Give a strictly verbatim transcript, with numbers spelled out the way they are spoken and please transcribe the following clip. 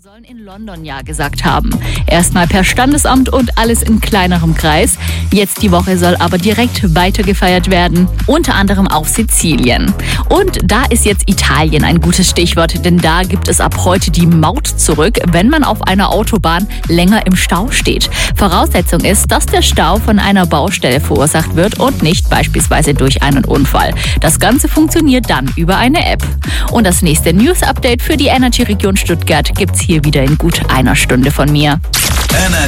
Sollen in London Ja gesagt haben. Erstmal per Standesamt und alles in kleinerem Kreis. Jetzt die Woche soll aber direkt weitergefeiert werden, unter anderem auf Sizilien. Und da ist jetzt Italien ein gutes Stichwort, denn da gibt es ab heute die Maut zurück, wenn man auf einer Autobahn länger im Stau steht. Voraussetzung ist, dass der Stau von einer Baustelle verursacht wird und nicht beispielsweise durch einen Unfall. Das Ganze funktioniert dann über eine App. Und das nächste News-Update für die Energy-Region Stuttgart gibt's hier wieder in gut einer Stunde von mir.